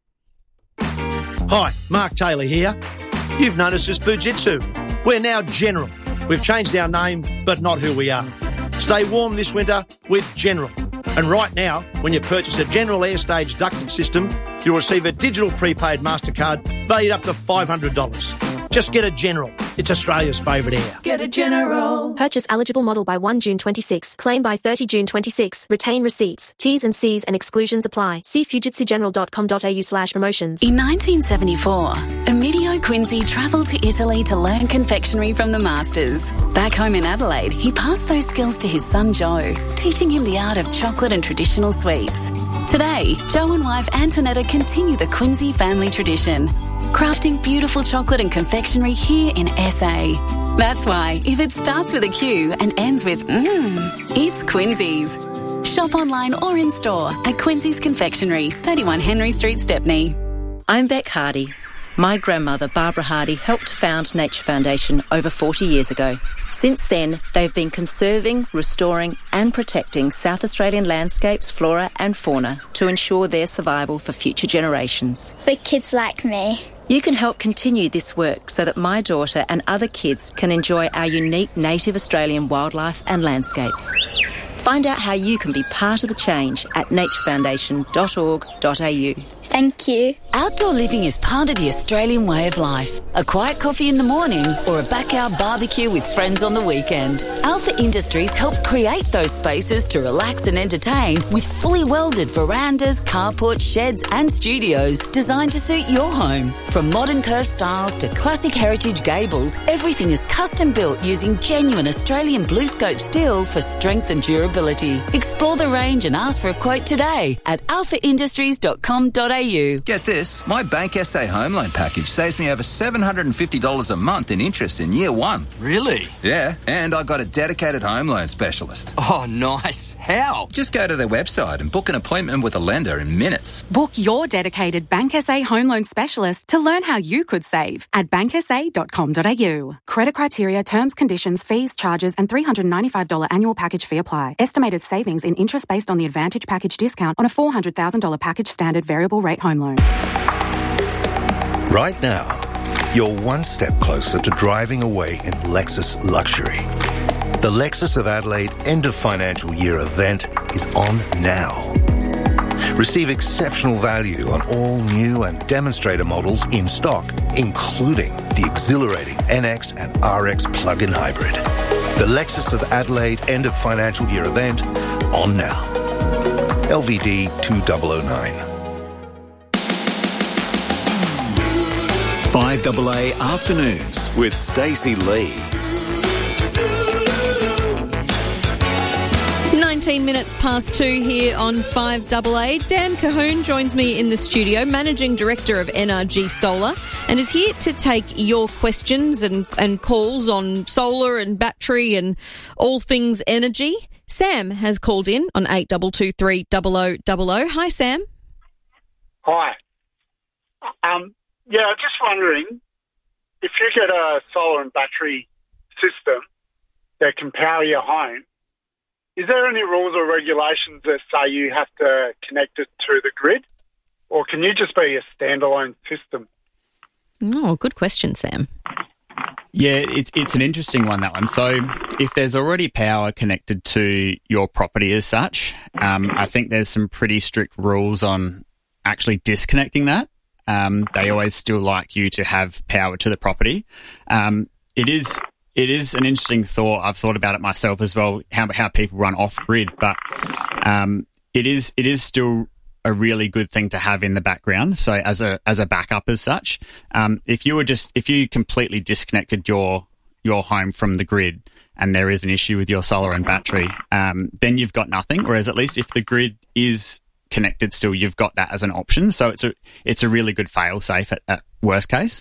Hi, Mark Taylor here. You've noticed us Fujitsu. We're now General. We've changed our name, but not who we are. Stay warm this winter with General. And right now, when you purchase a General Airstage ducted system, you'll receive a digital prepaid MasterCard valued up to $500. Just get a General. It's Australia's favourite air. Get a General. Purchase eligible model by 1 June 26. Claim by 30 June 26. Retain receipts. T's and C's and exclusions apply. See fujitsugeneral.com.au/promotions. In 1974, Emilio Quincy travelled to Italy to learn confectionery from the masters. Back home in Adelaide, he passed those skills to his son Joe, teaching him the art of chocolate and traditional sweets. Today, Joe and wife Antonetta continue the Quincy family tradition, crafting beautiful chocolate and confectionery here in SA. That's why, if it starts with a Q and ends with it's Quincy's. Shop online or in store at Quincy's Confectionery, 31 Henry Street, Stepney. I'm Beck Hardy. My grandmother, Barbara Hardy, helped found Nature Foundation over 40 years ago. Since then, they've been conserving, restoring and protecting South Australian landscapes, flora and fauna to ensure their survival for future generations. For kids like me. You can help continue this work so that my daughter and other kids can enjoy our unique native Australian wildlife and landscapes. Find out how you can be part of the change at naturefoundation.org.au. Thank you. Outdoor living is part of the Australian way of life. A quiet coffee in the morning or a backyard barbecue with friends on the weekend. Alpha Industries helps create those spaces to relax and entertain with fully welded verandas, carports, sheds and studios designed to suit your home. From modern curved styles to classic heritage gables, everything is custom built using genuine Australian BlueScope steel for strength and durability. Explore the range and ask for a quote today at alphaindustries.com.au. Get this, my Bank SA home loan package saves me over $750 a month in interest in year one. Really? Yeah, and I got a dedicated home loan specialist. Oh, nice. How? Just go to their website and book an appointment with a lender in minutes. Book your dedicated Bank SA home loan specialist to learn how you could save at banksa.com.au. Credit criteria, terms, conditions, fees, charges and $395 annual package fee apply. Estimated savings in interest based on the Advantage package discount on a $400,000 package standard variable rate home loan. Right now, you're one step closer to driving away in Lexus luxury. The Lexus of Adelaide end of financial year event is on now. Receive exceptional value on all new and demonstrator models in stock, including the exhilarating NX and RX plug-in hybrid. The Lexus of Adelaide end of financial year event on now. LVD 2009. 5AA Afternoons with Stacey Lee. 19 minutes past 2 here on 5AA. Dan Cahoon joins me in the studio, Managing Director of NRG Solar, and is here to take your questions and calls on solar and battery and all things energy. Sam has called in on 8223 0000. Hi, Sam. Hi. Yeah, just wondering, if you get a solar and battery system that can power your home, is there any rules or regulations that say you have to connect it to the grid? Or can you just be a standalone system? Oh, good question, Sam. Yeah, it's an interesting one, that one. So if there's already power connected to your property as such, I think there's some pretty strict rules on actually disconnecting that. They always still like you to have power to the property. It is an interesting thought. I've thought about it myself as well, how people run off grid, but it is still a really good thing to have in the background. So as a backup as such, if you completely disconnected your home from the grid and there is an issue with your solar and battery, then you've got nothing. Whereas at least if the grid is connected still, you've got that as an option. So it's a really good fail safe at worst case.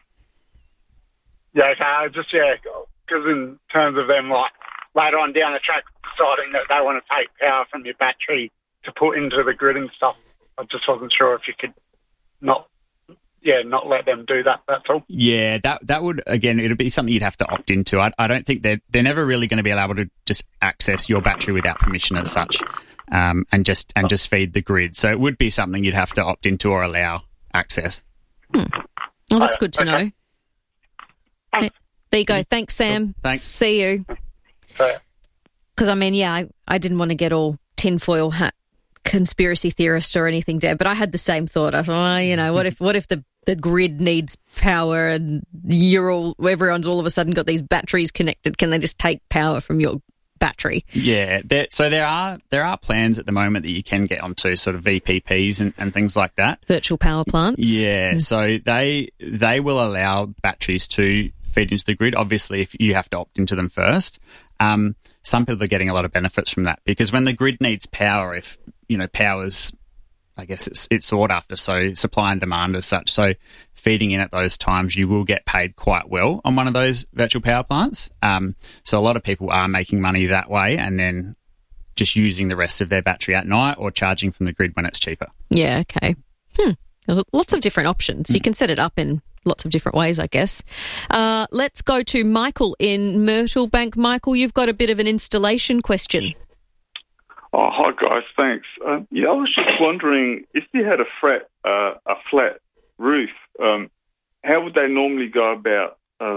Yeah, okay, because in terms of them, like, later on down the track deciding that they want to take power from your battery to put into the grid and stuff, I just wasn't sure if you could not let them do that, that's all. Yeah, that would, again, it'd be something you'd have to opt into. I don't think they're never really going to be able to just access your battery without permission as such, and just feed the grid. So it would be something you'd have to opt into or allow access. Well, that's good to know. There you go. Thanks, Sam. Thanks. See you. Because, I didn't want to get all tinfoil hat conspiracy theorist or anything there, but I had the same thought. I thought, what if the grid needs power and everyone's all of a sudden got these batteries connected? Can they just take power from your battery? Yeah. So there are plans at the moment that you can get onto, sort of VPPs and things like that. Virtual power plants. Yeah. So they will allow batteries to feed into the grid. Obviously, if you have to opt into them first. Some people are getting a lot of benefits from that, because when the grid needs power, if power's, I guess it's sought after, so supply and demand as such. So feeding in at those times, you will get paid quite well on one of those virtual power plants. So a lot of people are making money that way, and then just using the rest of their battery at night or charging from the grid when it's cheaper. Yeah, okay. Lots of different options. You can set it up in lots of different ways, I guess. Let's go to Michael in Myrtlebank. Michael, you've got a bit of an installation question. Oh, hi guys, thanks. I was just wondering, if you had a flat roof, how would they normally go about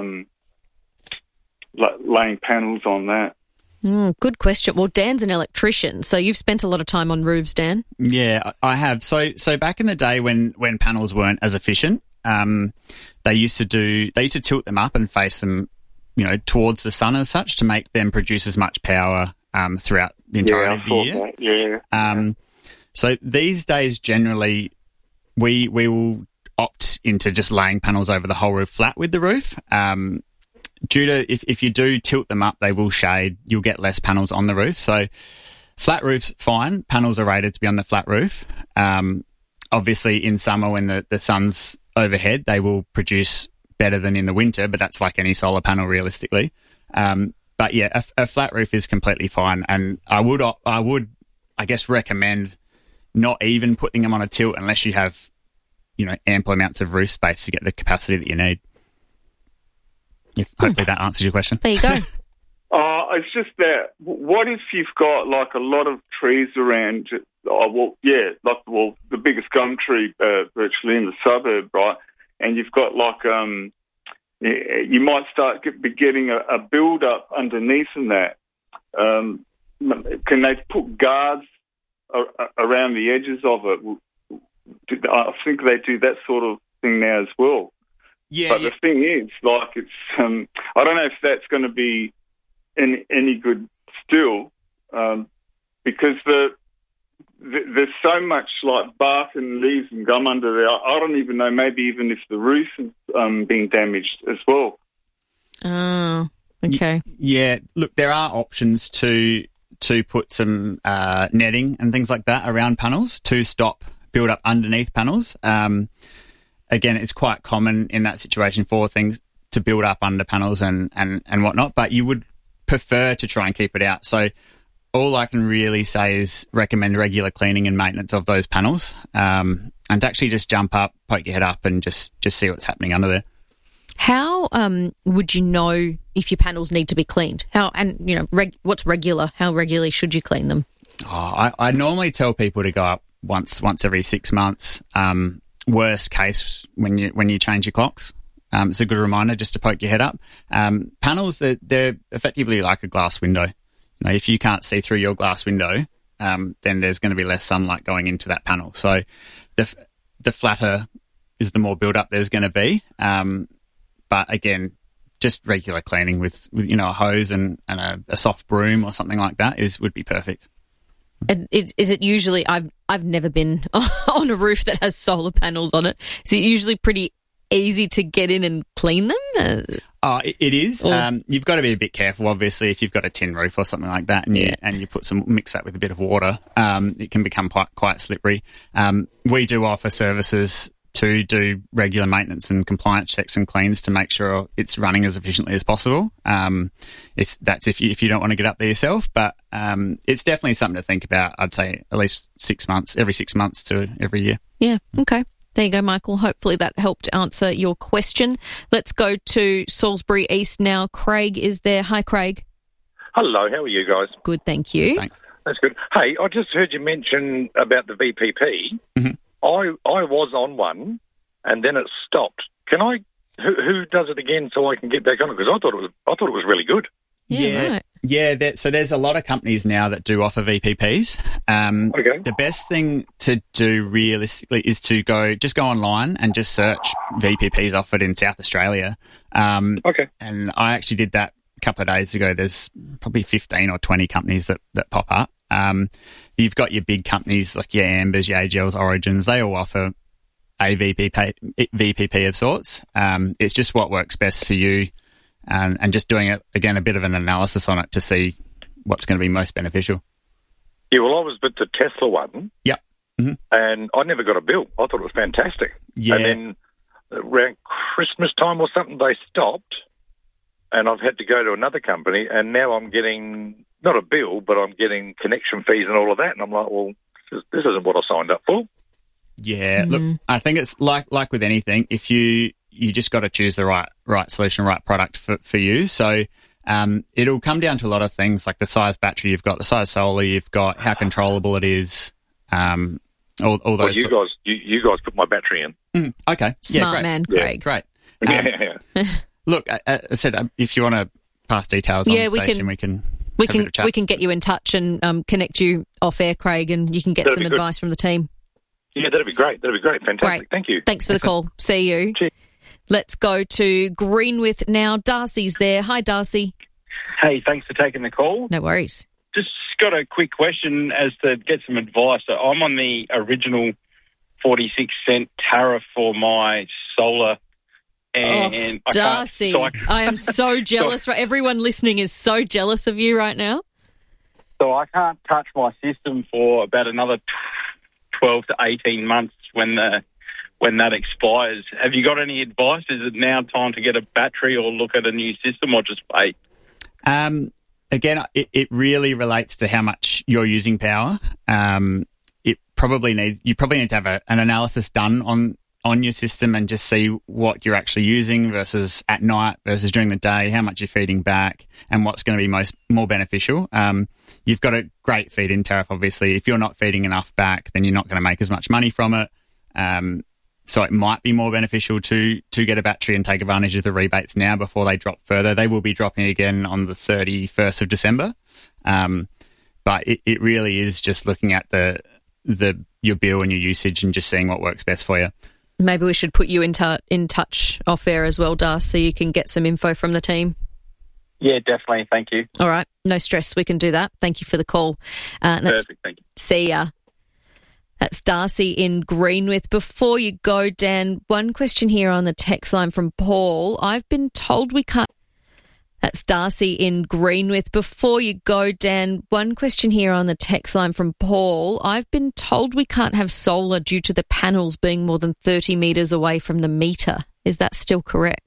laying panels on that? Good question. Well, Dan's an electrician, so you've spent a lot of time on roofs, Dan. Yeah, I have. So back in the day when panels weren't as efficient, they used to tilt them up and face them, towards the sun as such, to make them produce as much power throughout the entirety of the year. Yeah. So these days, generally, we will opt into just laying panels over the whole roof flat with the roof. Due to if you do tilt them up, they will shade. You'll get less panels on the roof. So flat roof's fine. Panels are rated to be on the flat roof. obviously in summer when the sun's overhead, they will produce better than in the winter, but that's like any solar panel realistically. But yeah, a flat roof is completely fine, and I would, I guess, recommend not even putting them on a tilt unless you have, ample amounts of roof space to get the capacity that you need. Hopefully that answers your question. There you go. It's just that, what if you've got like a lot of trees around? The biggest gum tree virtually in the suburb, right? And you've got like you might start getting a build up underneath in that. Can they put guards around the edges of it? I think they do that sort of thing now as well. Yeah. But the thing is, like, it's I don't know if that's going to be any good still, because there's so much like bark and leaves and gum under there. I don't even know. Maybe even if the roof is being damaged as well. Oh, okay. Yeah. Look, there are options to put some netting and things like that around panels to stop build up underneath panels. Again, it's quite common in that situation for things to build up under panels and whatnot, but you would prefer to try and keep it out. So all I can really say is recommend regular cleaning and maintenance of those panels, and to actually just jump up, poke your head up, and just see what's happening under there. How would you know if your panels need to be cleaned? What's regular? How regularly should you clean them? I normally tell people to go up once every 6 months. Worst case, when you change your clocks. It's a good reminder just to poke your head up. Panels, they're effectively like a glass window. If you can't see through your glass window, then there's going to be less sunlight going into that panel. So the flatter is the more build-up there's going to be. But again, just regular cleaning with a hose and a soft broom or something like that would be perfect. And is it usually? I've never been on a roof that has solar panels on it. Is it usually pretty easy to get in and clean them? It is. You've got to be a bit careful, obviously, if you've got a tin roof or something like that, and you mix that with a bit of water, it can become quite slippery. We do offer services to do regular maintenance and compliance checks and cleans to make sure it's running as efficiently as possible. That's if you don't want to get up there yourself, but it's definitely something to think about. I'd say at least 6 months, every 6 months to every year. Yeah. Okay. There you go, Michael. Hopefully that helped answer your question. Let's go to Salisbury East now. Craig is there. Hi, Craig. Hello. How are you guys? Good, thank you. Thanks. That's good. Hey, I just heard you mention about the VPP. Mm-hmm. I was on one, and then it stopped. Who does it again so I can get back on it? Because I thought it was really good. Yeah. Right. Yeah. So there's a lot of companies now that do offer VPPs. Okay. The best thing to do realistically is to go online and just search VPPs offered in South Australia. Okay. And I actually did that a couple of days ago. There's probably 15 or 20 companies that pop up. You've got your big companies like your Ambers, your AGLs, Origins. They all offer a VPP of sorts. It's just what works best for you, and just doing it again, a bit of an analysis on it to see what's going to be most beneficial. Yeah, well, I was with the Tesla one. Yep. Mm-hmm. And I never got a bill. I thought it was fantastic. Yeah. And then around Christmas time or something, they stopped, and I've had to go to another company, and now I'm getting not a bill, but I'm getting connection fees and all of that. And I'm like, well, this isn't what I signed up for. Yeah, Look, I think it's like with anything. If you just got to choose the right solution, right product for you. So it'll come down to a lot of things, like the size battery you've got, the size solar you've got, how controllable it is. All those. Well, you guys put my battery in. Okay, smart great. man, Craig. Yeah, great. Look, I said if you want to pass details on the station, we can get you in touch and connect you off air, Craig, and you can get some advice from the team. Yeah, that'd be great. Fantastic. Great. Thank you. Thanks for the call. See you. Cheers. Let's go to Greenwith now. Darcy's there. Hi, Darcy. Hey, thanks for taking the call. No worries. Just got a quick question as to get some advice. So I'm on the original 46-cent tariff for my solar. And Darcy, I am so jealous. Everyone listening is so jealous of you right now. So I can't touch my system for about another 12 to 18 months when that expires. Have you got any advice? Is it now time to get a battery or look at a new system, or just wait? Again, it really relates to how much you're using power. You probably need to have an analysis done on your system and just see what you're actually using versus at night versus during the day, how much you're feeding back, and what's going to be more beneficial. You've got a great feed-in tariff, obviously. If you're not feeding enough back, then you're not going to make as much money from it. So it might be more beneficial to get a battery and take advantage of the rebates now before they drop further. They will be dropping again on the 31st of December. But it really is just looking at your bill and your usage and just seeing what works best for you. Maybe we should put you in touch off air as well, Dar, so you can get some info from the team. Yeah, definitely. Thank you. All right. No stress. We can do that. Thank you for the call. Perfect. Thank you. See ya. That's Darcy in Greenwith. Before you go, Dan, one question here on the text line from Paul. I've been told we can't... That's Darcy in Greenwith. Before you go, Dan, one question here on the text line from Paul. I've been told we can't have solar due to the panels being more than 30 metres away from the meter. Is that still correct?